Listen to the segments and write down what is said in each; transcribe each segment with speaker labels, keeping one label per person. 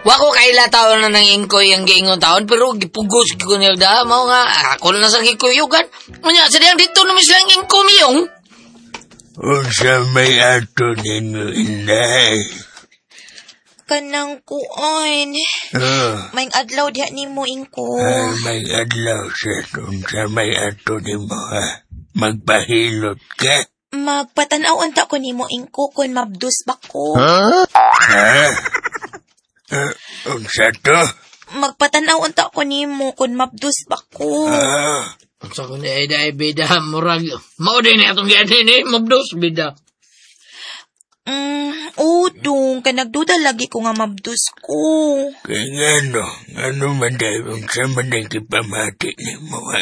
Speaker 1: Wako kaila taon na nang ingkoy ang giingon taon, pero gipugos ko niya da, mao nga, ako na sa gikuyugan. Unya, sadiyang dito naman silang ingkomiyong.
Speaker 2: Unsa may ato ninyo, inday?
Speaker 3: Kanang kuon. May adlaw diha nimo ingko.
Speaker 2: May adlaw sa unsa may ato nimo, ha? Magpahilot ka?
Speaker 3: Magpatanaw unta ko nimo ingko kung mabdus ba ko.
Speaker 2: Unsa to?
Speaker 3: Magpatanaw unta ko nimo kung mabdus ba ko.
Speaker 1: Unsa ko na ay bida, murag. Mao din atong giadin mabdos bida.
Speaker 3: Udong, kay nagduda lagi ko nga mabdus ko.
Speaker 2: Kaya ano man dahil unsa man ang kipamati nimo, ha?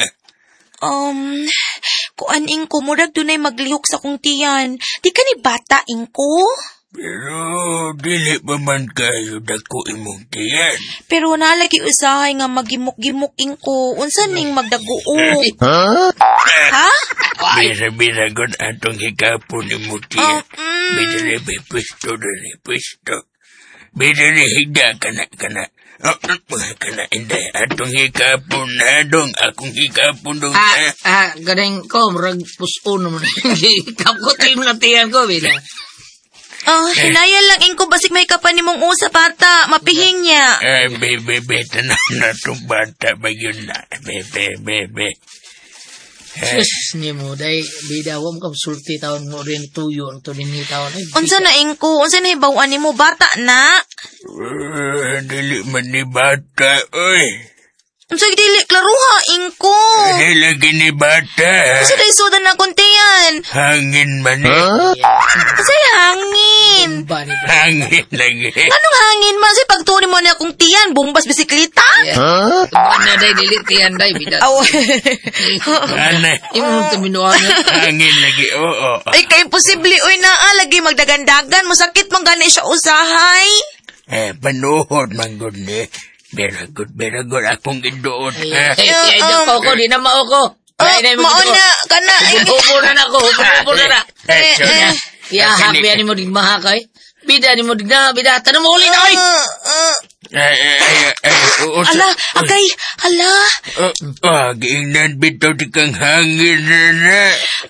Speaker 3: Kuan ingko, murag dunay maglihok sa kong tiyan. Di ka ni bata ingko?
Speaker 2: Pero dili pa man kayo dako imong tiyan.
Speaker 3: Pero nalagi usahay nga magimok-gimok ingko. Unsa ning magdaguo? Ha?
Speaker 2: Bira-bira gud atong higapon imong tiyan. Bidali may pwesto dali pwesto. Bidali higa kana. Kana inday atong higapon na dong. Akong higapon dong.
Speaker 1: Galing ko, murag puso naman. Kapot yung natiyan ko, bida.
Speaker 3: Hinaya lang ingko basig may kapan nimong usa bata, mapihing niya.
Speaker 2: Bebe, tanam na itong bata ba yun na? Bebe.
Speaker 1: Sus, ni mo, day, bida, wam ka sulti taon mo rin tuyo, ang tunin ni taon.
Speaker 3: Unsa na ingko, unsa na hibawan nimo bata na?
Speaker 2: Dili man ni bata, oy.
Speaker 3: Unsa dili klaruha ingko?
Speaker 2: Dili lagi ni bata.
Speaker 3: Unsa day sudan na kuntiyan?
Speaker 2: Hangin man ni.
Speaker 3: Unsa hangin?
Speaker 2: Hangin lagi.
Speaker 3: Anong hangin man? Say pagtuni mo na akong tiyan, bumbas bisikleta?
Speaker 1: Ano day, dili tiyan day, bida. Imong tuminuan.
Speaker 2: Hangin lagi, oo.
Speaker 3: Ay, kay posible, uy lagi magdagandagan, masakit man gani siya usahay.
Speaker 2: Panuhod man gud ni. Very good. Akong gidoon.
Speaker 1: Ay, ko, di na mao ko.
Speaker 3: Mauna, kana.
Speaker 1: Hubo na ako. Iyahak, biya ni mo dig mahakay. Bida ni mo dig na, bida. Tanong mo ulit, oy!
Speaker 3: Ala, agay, ala.
Speaker 2: Giingnan bitaw di kang hangin na.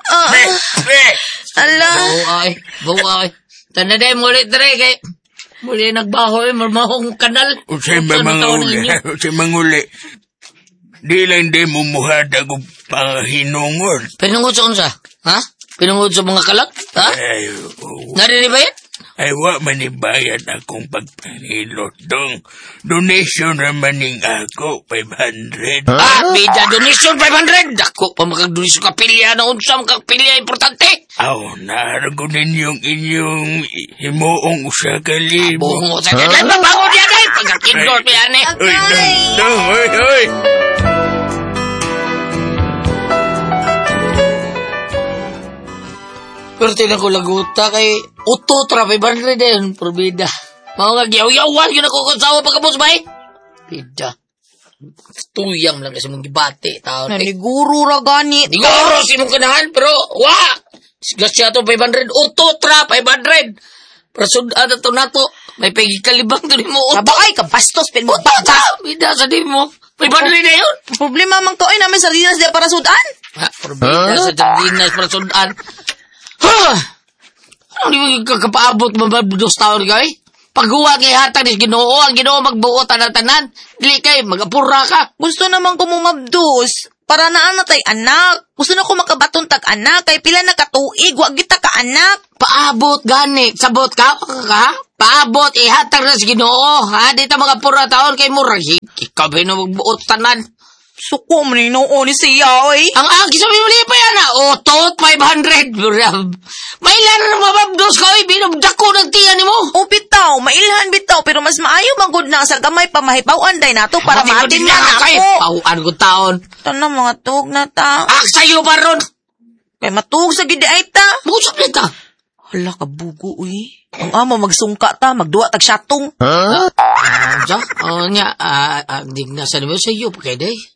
Speaker 3: Ala.
Speaker 1: Buay. Tanaday mo ulit, Dre, kay... Muli nagbaho marmahong kanal.
Speaker 2: Usay manguli. Di lang di mumuhad ako pahinungod.
Speaker 1: Pinungod sa unsa? Ha? Pinungod sa mga kalat? Ha? Narinig ba yan?
Speaker 2: Ay, wa manibayad akong pagpahilot dong. Donation naman ning ako, 500.
Speaker 1: Bida, donation 500. Ako pa makag-donation kapilya na unsa makapilya importante.
Speaker 2: Narago ninyong inyong himuong usa ka libo.
Speaker 1: Bungo sa kanya, mabangon yan ay. Pagkakindor pa yan eh.
Speaker 2: Oy.
Speaker 1: Pero tinan ko laguta kay uto trape bandre din, probida. Mga nga giyaw-yawan, yun ako konsawa pagkapos ba eh? Bida. Tuyang lang kasi mong gibati, tao.
Speaker 3: Naniguro ra gani.
Speaker 1: Niguro si mong kanahan, pero Gasya to 500, uto tra 500. Pero sudan na to nato, may pagikalibang to ni mo uto.
Speaker 3: Kabakay ka, bastos, pin mo.
Speaker 1: Uto ta, bida sa di mo. 500 na yun.
Speaker 3: Problema man ka, namin sardinas di para sudan.
Speaker 1: Probida sa sardinas para sudan. Ano di mo kakapaabot mababdos taon ka eh? Paghuwa kay hatag ni Ginoo, ang Ginoo magbuo tanan-tanan. Dili kay magapura ka.
Speaker 3: Gusto naman ko mumabdos. Para naan na tay anak. Gusto na ko makabaton tag anak. Kay pila na katuig, wag kita ka anak.
Speaker 1: Paabot gani. Sabot ka? Paabot, ihatag na si Ginoo. Ha? Di ta magapura taon kay murag. Ikaw ba na magbuo tanan?
Speaker 3: Suko mo ni noon ni siya, oy.
Speaker 1: Ang agi sabi mo pa yan, tot 500. Mailan na mababdos ka, oy. Binabdako ng tiyan ni mo.
Speaker 3: O, bitaw. Mailhan bitaw. Pero mas maayo magod na sa gamay pamahipawan day nato para maatin na ako.
Speaker 1: Pauan ko taon.
Speaker 3: Tanang mga tuog na ta.
Speaker 1: Sa'yo pa ron.
Speaker 3: Kay matuog sa gidi ay ta.
Speaker 1: Bukusap na ta.
Speaker 3: Hala ka bugo, uy. Ang amo magsungka ta, magduwa tag syatong.
Speaker 1: Diyan, nya, digna sa naman sa iyo, pagkaiday.